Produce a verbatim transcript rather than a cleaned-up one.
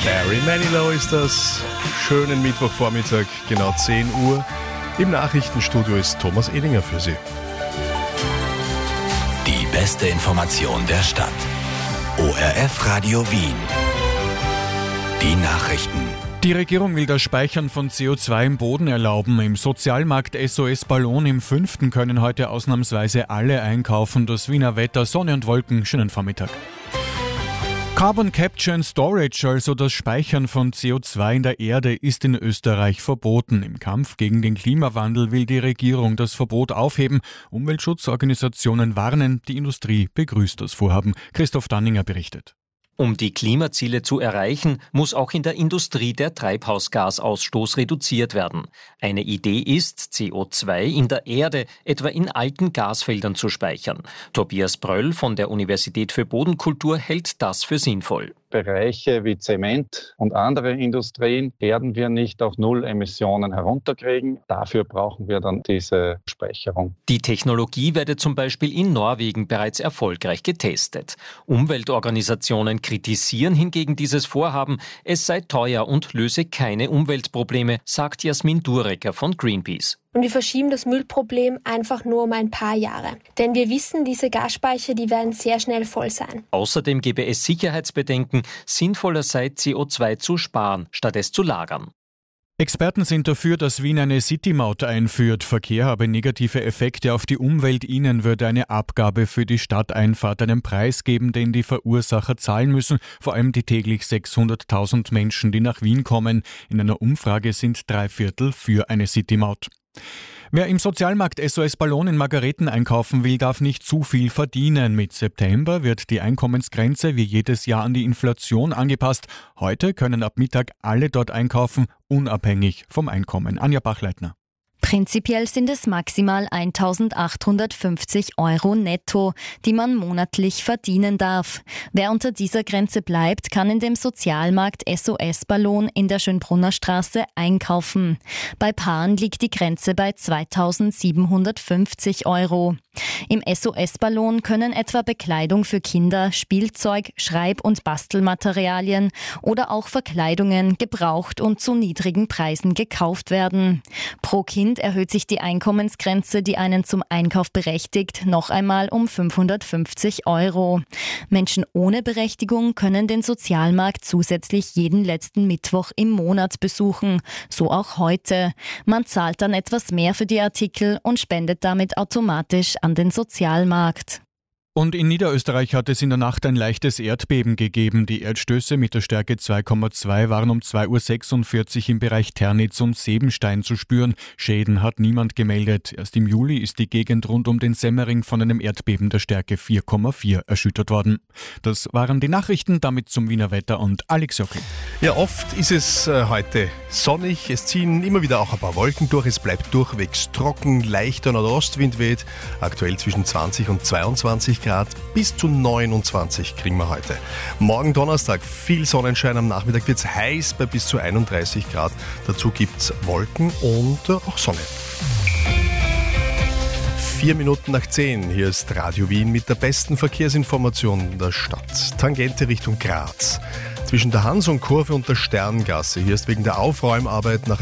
Barry Manilow ist das. Schönen Mittwochvormittag, genau zehn Uhr. Im Nachrichtenstudio ist Thomas Edinger für Sie. Die beste Information der Stadt. O R F Radio Wien. Die Nachrichten. Die Regierung will das Speichern von C O zwei im Boden erlauben. Im Sozialmarkt S O S Ballon im Fünften können heute ausnahmsweise alle einkaufen. Das Wiener Wetter, Sonne und Wolken, schönen Vormittag. Carbon Capture and Storage, also das Speichern von C O zwei in der Erde, ist in Österreich verboten. Im Kampf gegen den Klimawandel will die Regierung das Verbot aufheben. Umweltschutzorganisationen warnen, die Industrie begrüßt das Vorhaben. Christoph Danninger berichtet. Um die Klimaziele zu erreichen, muss auch in der Industrie der Treibhausgasausstoß reduziert werden. Eine Idee ist, C O zwei in der Erde, etwa in alten Gasfeldern zu speichern. Tobias Bröll von der Universität für Bodenkultur hält das für sinnvoll. Bereiche wie Zement und andere Industrien werden wir nicht auf Null Emissionen herunterkriegen. Dafür brauchen wir dann diese Speicherung. Die Technologie werde zum Beispiel in Norwegen bereits erfolgreich getestet. Umweltorganisationen kritisieren hingegen dieses Vorhaben. Es sei teuer und löse keine Umweltprobleme, sagt Jasmin Durecker von Greenpeace. Und wir verschieben das Müllproblem einfach nur um ein paar Jahre. Denn wir wissen, diese Gasspeicher, die werden sehr schnell voll sein. Außerdem gäbe es Sicherheitsbedenken, sinnvoller sei C O zwei zu sparen, statt es zu lagern. Experten sind dafür, dass Wien eine City-Maut einführt. Verkehr habe negative Effekte auf die Umwelt. Ihnen würde eine Abgabe für die Stadteinfahrt einen Preis geben, den die Verursacher zahlen müssen. Vor allem die täglich sechshunderttausend Menschen, die nach Wien kommen. In einer Umfrage sind drei Viertel für eine City-Maut. Wer im Sozialmarkt S O S Ballon in Margareten einkaufen will, darf nicht zu viel verdienen. Mit September wird die Einkommensgrenze wie jedes Jahr an die Inflation angepasst. Heute können ab Mittag alle dort einkaufen, unabhängig vom Einkommen. Anja Bachleitner. Prinzipiell sind es maximal eintausendachthundertfünfzig Euro netto, die man monatlich verdienen darf. Wer unter dieser Grenze bleibt, kann in dem Sozialmarkt S O S Ballon in der Schönbrunner Straße einkaufen. Bei Paaren liegt die Grenze bei zweitausendsiebenhundertfünfzig Euro. Im S O S Ballon können etwa Bekleidung für Kinder, Spielzeug, Schreib- und Bastelmaterialien oder auch Verkleidungen gebraucht und zu niedrigen Preisen gekauft werden. Pro Kind erhöht sich die Einkommensgrenze, die einen zum Einkauf berechtigt, noch einmal um fünfhundertfünfzig Euro. Menschen ohne Berechtigung können den Sozialmarkt zusätzlich jeden letzten Mittwoch im Monat besuchen, so auch heute. Man zahlt dann etwas mehr für die Artikel und spendet damit automatisch an den Sozialmarkt. Und in Niederösterreich hat es in der Nacht ein leichtes Erdbeben gegeben. Die Erdstöße mit der Stärke zwei Komma zwei waren um zwei Uhr sechsundvierzig im Bereich Ternitz und Sebenstein zu spüren. Schäden hat niemand gemeldet. Erst im Juli ist die Gegend rund um den Semmering von einem Erdbeben der Stärke vier Komma vier erschüttert worden. Das waren die Nachrichten, damit zum Wiener Wetter und Alex Jockel. Ja, oft ist es äh, heute sonnig. Es ziehen immer wieder auch ein paar Wolken durch. Es bleibt durchwegs trocken. Leichter Nordostwind weht. Aktuell zwischen zwanzig und zweiundzwanzig Grad, bis zu neunundzwanzig kriegen wir heute. Morgen Donnerstag viel Sonnenschein, am Nachmittag wird es heiß bei bis zu einunddreißig Grad. Dazu gibt es Wolken und äh, auch Sonne. Vier Minuten nach zehn, hier ist Radio Wien mit der besten Verkehrsinformation der Stadt. Tangente Richtung Graz. Zwischen der Hans- und Kurve und der Sterngasse. Hier ist wegen der Aufräumarbeit nach